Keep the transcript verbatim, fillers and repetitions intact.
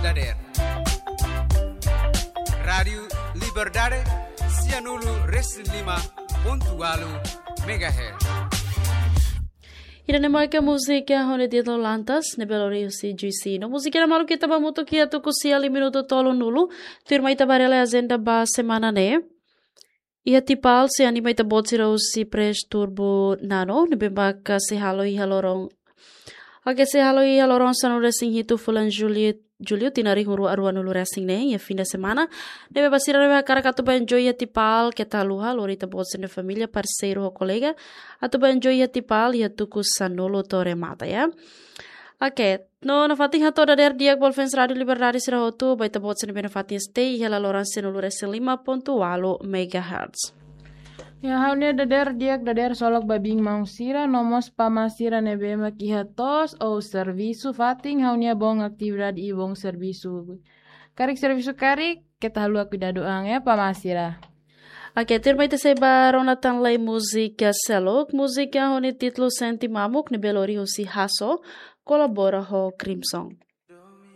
Dader. Radio Liberdade Sianulu Resin lima pontualu megahertz. Ida nemaika música hone dito lantas nebelori si juicy. No música na malu kita bamuto kia tu kusia li minuto tolo nulu. Firma ita barela agenda ba semana ne. Ia tipal se anima ita botsira usi pres turbo nano nebembaka se halo i halorong. Ake se halo i halorong sanu racing hitu fulan Juliet Julio tinari huru aruan ulu racing ne ya fim de semana. Nebe basira nebe karakatu ba enjoy ya tipal keta luha lori ta botsira família parceiro ho colega. Atu ba enjoy ya tipal ya tuku sanolo tore mata ya. Oke, no na fating hato da der diak bolfens radio liberdade sira hotu ba ita botsira nebe na fating stay ya la loran senulu racing lima ponto walo megahertz. Ya haune dader diak dader solok babing mau sira nomos pamasira nebe makihatos o servisu fating haunia bong aktividad i bong servisu. Karik servisu karik kita halu aku dadoang ya pamasira. Oke, terma ite seba ronatan lay musika selok, musika hone titlo senti mamuk ne belori hosi haso, kolabora ho Crimson.